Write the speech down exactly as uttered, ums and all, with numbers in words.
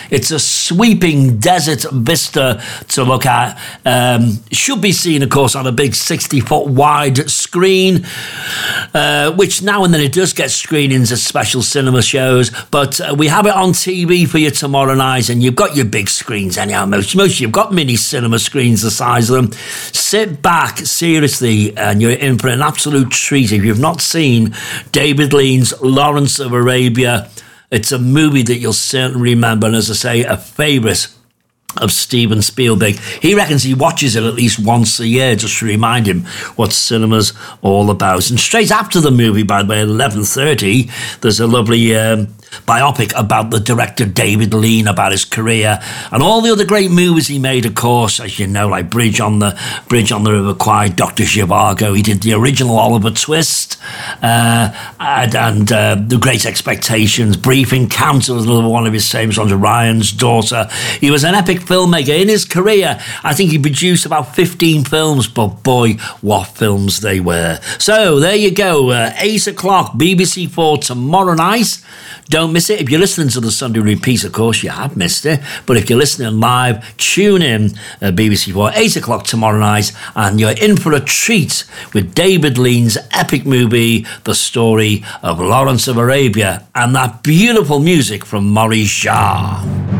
It's a sweeping desert vista to look at. Um, should be seen, of course, on a big sixty-foot wide screen, uh, which now and then it does get screenings at special cinema shows, but uh, we have it on T V for you tomorrow night, and you've got your big screens anyhow. Most, most you've got mini cinema screens the size of them. Sit back, seriously, and you're in for an absolute treat if you've not seen David Lean's Lawrence of Arabia. It's a movie that you'll certainly remember, and as I say, a favourite of Steven Spielberg. He reckons he watches it at least once a year just to remind him what cinema's all about. And straight after the movie, by the way, at eleven thirty, there's a lovely um, biopic about the director David Lean, about his career and all the other great movies he made, of course, as you know, like Bridge on the Bridge on the River Kwai, Doctor Zhivago. He did the original Oliver Twist, uh, and, and uh, The Great Expectations. Brief Encounter was another one of his famous ones, Ryan's Daughter. He was an epic filmmaker. In his career, I think he produced about fifteen films, but boy, what films they were. So there you go, uh, eight o'clock, B B C four tomorrow night. Don't miss it. If you're listening to the Sunday repeat, of course, you have missed it. But if you're listening live, tune in at B B C four, eight o'clock tomorrow night, and you're in for a treat with David Lean's epic movie, The Story of Lawrence of Arabia, and that beautiful music from Maurice Jarre.